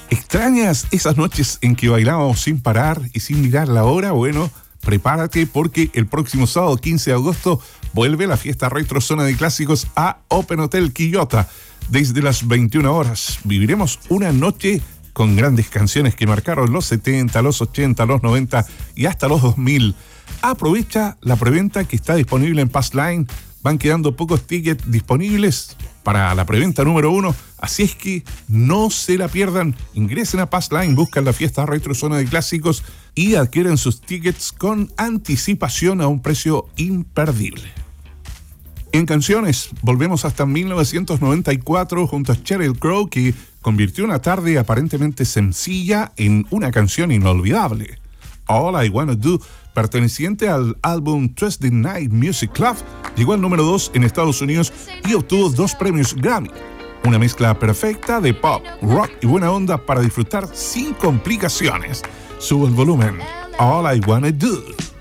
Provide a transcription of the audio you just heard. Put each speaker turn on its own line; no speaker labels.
¿Extrañas esas noches en que bailábamos sin parar y sin mirar la hora? Bueno, prepárate porque el próximo sábado 15 de agosto vuelve la fiesta Retro Zona de Clásicos a Open Hotel Quillota. Desde las 21 horas viviremos una noche con grandes canciones que marcaron los 70, los 80, los 90 y hasta los 2000. Aprovecha la preventa que está disponible en Passline. Van quedando pocos tickets disponibles para la preventa número 1, así es que no se la pierdan. Ingresen a Passline, buscan la fiesta Retro Zona de Clásicos y adquieren sus tickets con anticipación a un precio imperdible. En canciones, volvemos hasta 1994 junto a Sheryl Crow, que convirtió una tarde aparentemente sencilla en una canción inolvidable. All I Wanna Do, perteneciente al álbum Tuesday Night Music Club, llegó al número 2 en Estados Unidos y obtuvo 2 premios Grammy. Una mezcla perfecta de pop, rock y buena onda para disfrutar sin complicaciones. Sube el volumen. All I Wanna Do.